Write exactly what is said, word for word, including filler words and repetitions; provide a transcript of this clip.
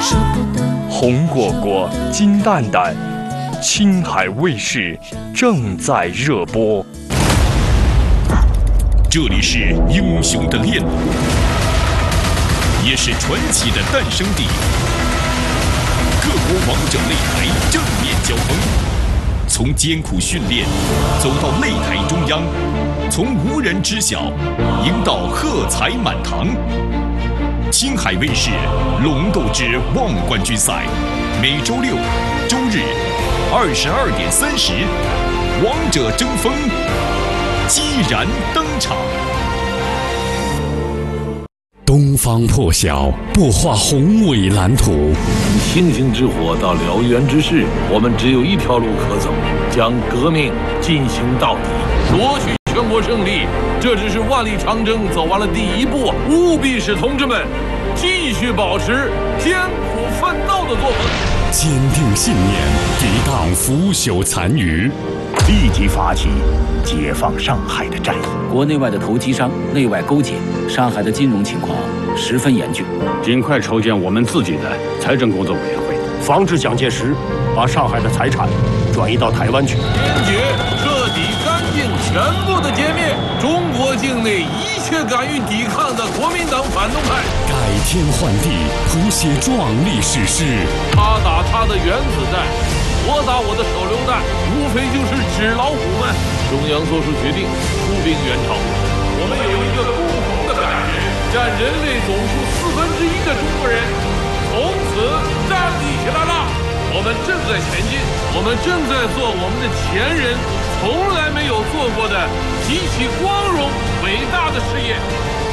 红果果，金蛋蛋，青海卫视正在热播。 这里是英雄的练路，也是传奇的诞生地。各国王者擂台正面交锋，从艰苦训练走到擂台中央，从无人知晓赢到喝彩满堂。青海卫视龙斗之望冠军赛，每周六、周日二十二点三十，王者争锋，激然登场。 东方破晓，擘画宏伟蓝图。 从星星之火到燎原之势，我们只有一条路可走，将革命进行到底，夺取全国胜利。这只是万里长征走完了第一步，务必使同志们继续保持艰苦奋斗的作风， 坚定信念，抵挡腐朽残余， 立即发起解放上海的战役。 国内外的投机商内外勾结，上海的金融情况十分严峻， 尽快筹建我们自己的财政工作委员会， 防止蒋介石把上海的财产转移到台湾去。 坚决、彻底、干净、全部的歼灭中国境内一切敢于抵抗的国民党反动派， 改天换地，谱写壮丽史诗。 他打他的原子弹，我打我的手榴弹，无非就是纸老虎们。中央做出决定，出兵援朝。我们有一个共同的感觉，占人类总数四分之一的中国人从此站立起来了。我们正在前进，我们正在做我们的前人从来没有做过的极其光荣伟大的事业。